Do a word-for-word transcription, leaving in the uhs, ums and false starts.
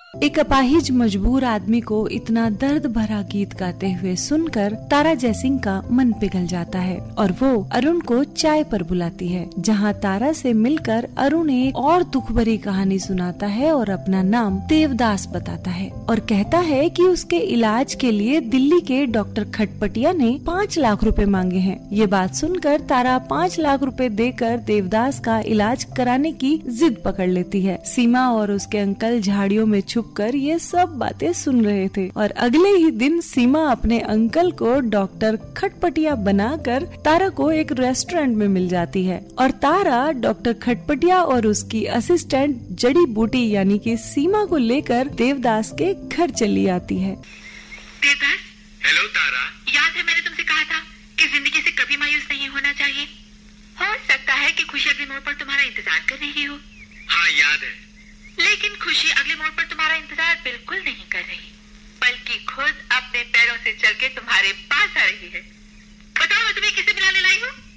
एक अपाहिज मजबूर आदमी को इतना दर्द भरा गीत गाते हुए सुनकर तारा जयसिंह का मन पिघल जाता है और वो अरुण को चाय पर बुलाती है, जहाँ तारा से मिलकर अरुण एक और दुख भरी कहानी सुनाता है और अपना नाम देवदास बताता है और कहता है कि उसके इलाज के लिए दिल्ली के डॉक्टर खटपटिया ने पाँच लाख रुपए मांगे हैं। ये बात सुनकर तारा पाँच लाख रुपए देकर देवदास का इलाज कराने की जिद पकड़ लेती है। सीमा और उसके अंकल झाड़ियों में छुपकर ये सब बातें सुन रहे थे और अगले ही दिन सीमा अपने अंकल को डॉक्टर खटपटिया बनाकर तारा को एक रेस्टोरेंट में मिल जाती है और तारा डॉक्टर खटपटिया और उसकी असिस्टेंट जड़ी बूटी यानी कि सीमा को लेकर देवदास के घर चली आती है। देवदास, हेलो तारा। याद है मैंने तुमसे कहा था कि जिंदगी से कभी मायूस नहीं होना चाहिए। हो सकता है कि खुशी अगले मोड़ पर तुम्हारा इंतजार कर रही हो। हाँ याद है। लेकिन खुशी अगले मोड़ पर तुम्हारा इंतजार बिल्कुल नहीं कर रही, बल्कि खुद अपने पैरों से चल के तुम्हारे पास आ रही है। बताओ मैं तुम्हें किसे मिलाने लाई हूँ?